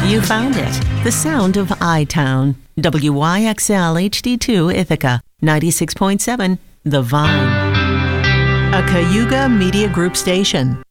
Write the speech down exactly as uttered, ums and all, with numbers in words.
You found it. The sound of I-Town. W Y X L H D two Ithaca. ninety-six point seven The Vine. A Cayuga Media Group station.